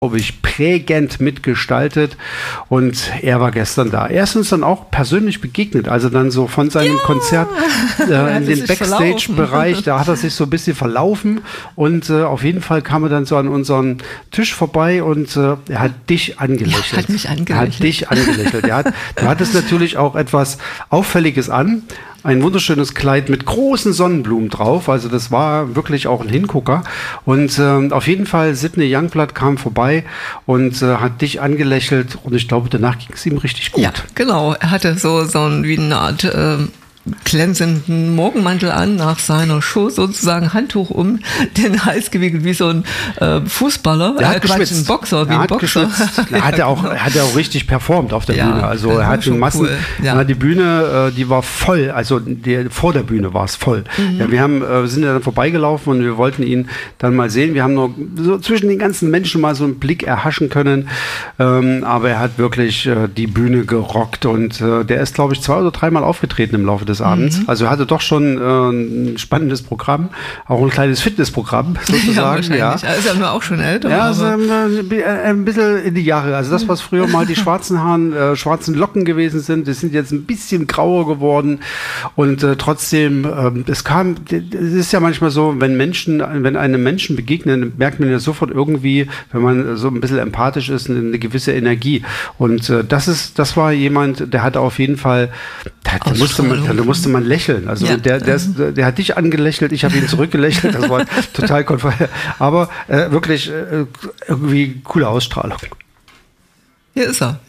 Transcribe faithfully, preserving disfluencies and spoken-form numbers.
glaube ich, prägend mitgestaltet und er war gestern da. Er ist uns dann auch persönlich begegnet, also dann so von seinem ja, Konzert äh, in den Backstage-Bereich, da hat er sich so ein bisschen verlaufen und äh, auf jeden Fall kam er dann so an unseren Tisch vorbei und äh, er hat dich angelächelt. Ja, hat mich angelächelt. Er hat dich angelächelt. Er hat, du hattest natürlich auch etwas Auffälliges an. Ein wunderschönes Kleid mit großen Sonnenblumen drauf. Also das war wirklich auch ein Hingucker. Und äh, auf jeden Fall, Sidney Youngblood kam vorbei und äh, hat dich angelächelt. Und ich glaube, danach ging es ihm richtig gut. Ja, genau. Er hatte so, so ein, wie eine Art äh, glänzenden Morgenmantel an, nach seiner Show sozusagen Handtuch um den Hals gewickelt, wie so ein äh, Fußballer. Er hat äh, geschwitzt. Ein Boxer, wie er ein hat Boxer. Er hat ja auch, er hat ja auch richtig performt auf der ja, Bühne. Also er hat in Massen, cool. ja. na, die Bühne, äh, die war voll. Also die, vor der Bühne war es voll. Mhm. Ja, wir haben, äh, sind ja dann vorbeigelaufen und wir wollten ihn dann mal sehen. Wir haben nur so zwischen den ganzen Menschen mal so einen Blick erhaschen können. Ähm, aber er hat wirklich äh, die Bühne gerockt und äh, der ist, glaube ich, zwei oder dreimal aufgetreten im Laufe des Abends. Mhm. Also er hatte doch schon äh, ein spannendes Programm, auch ein kleines Fitnessprogramm sozusagen. Ja, ja. Er ist ja nur auch schon älter. Ja, also, äh, ein bisschen in die Jahre. Also das, was früher mal die schwarzen Haaren, äh, schwarzen Locken gewesen sind, die sind jetzt ein bisschen grauer geworden und äh, trotzdem, äh, es kam, es ist ja manchmal so, wenn Menschen, wenn einem Menschen begegnen, merkt man ja sofort irgendwie, wenn man so ein bisschen empathisch ist, eine, eine gewisse Energie. Und äh, das ist, das war jemand, der hatte auf jeden Fall, da, da musste man, da musste man lächeln. Also ja. der, der, ist, der hat dich angelächelt, ich habe ihn zurückgelächelt. Das war total konfus. Aber äh, wirklich äh, irgendwie coole Ausstrahlung. Hier ist er.